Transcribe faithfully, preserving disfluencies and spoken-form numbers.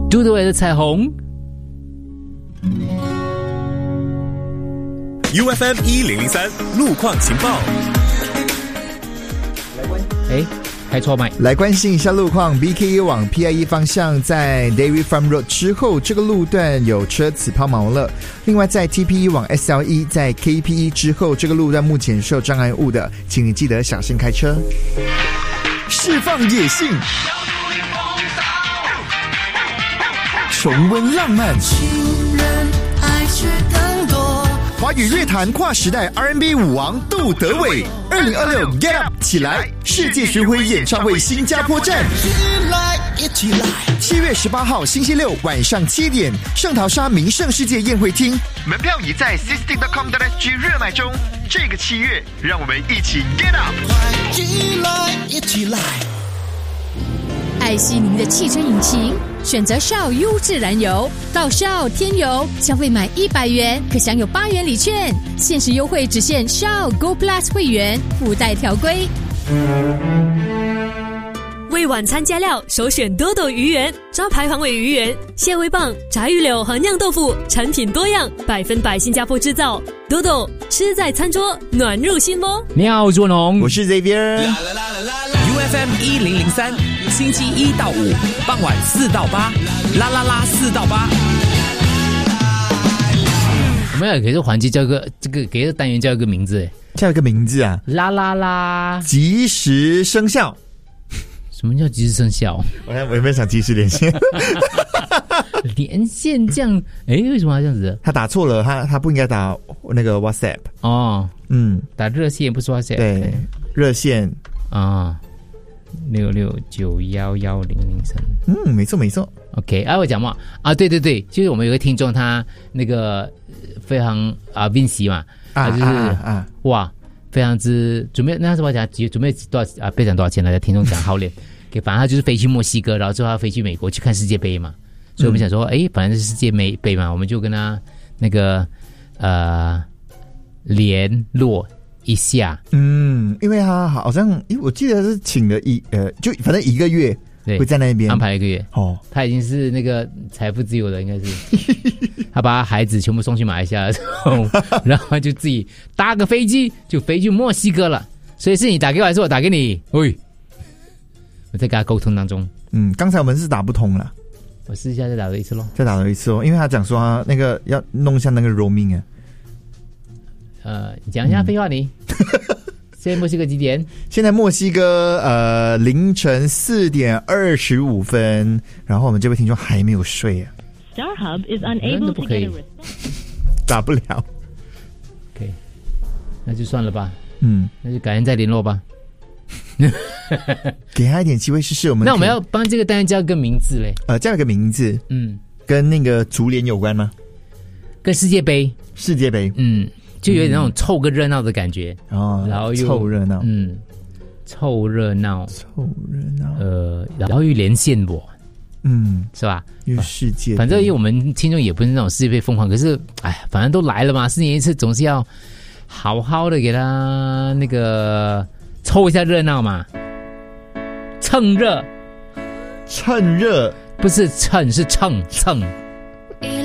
嘟嘟的彩虹。 U F M 一零零三路况情报。 哎，开错麦。 来关心一下路况 ，B K E 往 P I E 方向在 Dairy Farm Road 之后，这个路段有车子抛锚了。另外，在 T P E 往 S L E 在 K P E 之后，这个路段目前是有障碍物的，请你记得小心开车。释放野性，重温浪漫， 情人爱却更多。 华语乐坛跨时代 R and B 舞王杜德伟，二零二六 Get Up 起来！世界巡回演唱会新加坡站， 一来一起来。 七月十八号星期六晚上七点，圣淘沙名胜世界宴会厅，门票已在 system dot com dot s g 热卖中。这个七月，让我们一起 Get Up！ 一来一起来。 爱惜您的汽车引擎，选择Shell优质燃油。到Shell添油，消费满一百元可享有八元礼券，限时优惠只限Shell Go Plus 会员，附带条规。 为晚餐加料，首选多多鱼圆，招牌黄尾鱼圆、蟹味棒、炸鱼柳和酿豆腐，产品多样，百分百新加坡制造。多多吃在餐桌，暖入心窝。 妙作农， 我是 Xavier。 U F M 一零零三，星期一到五傍晚四到八，啦啦啦四到八。 我们要给这个环节叫一个，这个给这个单元叫一个名字， 叫一个名字啊， 啦啦啦， 及时生效。 什么叫及时生效？ 我我有没有想及时连线？ 连线这样，哎，为什么要这样子？ 他打错了，他他不应该打那个 WhatsApp 哦， 嗯， 打热线不是 WhatsApp， 对，热线啊，六六九幺幺零零三， 嗯，没错没错。 OK， 啊，我讲嘛，啊，对对对，就是我们有个听众，他那个非常啊 Vinci 嘛， 啊就是啊啊哇。非常之准备，那是我讲准备多少啊？备讲多少钱来？听众讲好脸，给反正他就是飞去墨西哥，然后之后他飞去美国去看世界杯嘛。所以我们想说，哎、嗯，反正是世界杯嘛，我们就跟他那个呃联络一下。 嗯，因为他好像，因为我记得是请了一呃，就反正一个月会在那边安排一个月。 哦， 他已经是那个财富自由了，应该是。他把他孩子全部送去马来西亚之后，然后他就自己搭个飞机就飞去墨西哥了。所以是你打给我还是我打给你？喂，我在跟他沟通当中。 嗯，刚才我们是打不通了， 我试一下再打了一次咯。 再打了一次哦，因为他讲说他那个要弄一下那个 roaming 啊。 呃，你讲一下废话你。嗯现在墨西哥几点？ 现在墨西哥呃凌晨四点二十五分，然后我们这位听众还没有睡啊。 StarHub is unable to get a response. 打不了。 OK， 那就算了吧。 嗯， 那就改天再联络吧。 给他一点机会试试。我们那我们要帮这个单元叫一个名字嘞。 呃，叫一个名字。 嗯， 跟那个足联有关吗？ 跟世界杯。 世界杯。 嗯。就有点那种凑个热闹的感觉、 嗯、哦， 然后又凑热闹， 嗯，凑热闹， 凑热闹， 呃，然后又连线我， 嗯， 是吧？ 又世界， 反正因为我们听众也不是那种世界杯疯狂，可是哎，反正都来了嘛，四年一次，总是要好好的给他那个凑一下热闹嘛，蹭热， 趁热， 不是蹭是蹭蹭。